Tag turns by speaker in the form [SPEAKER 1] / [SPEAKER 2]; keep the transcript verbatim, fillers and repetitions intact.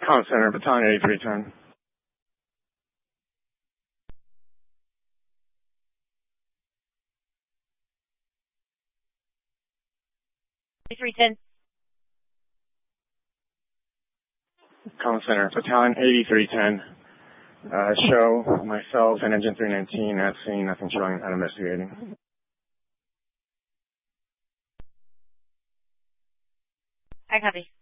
[SPEAKER 1] Comm Center, Battalion eighty-three ten.
[SPEAKER 2] eighty-three ten.
[SPEAKER 1] Comm Center, Battalion eighty-three ten. Uh, show myself and Engine three nineteen at scene, nothing showing, not investigating.
[SPEAKER 2] I copy.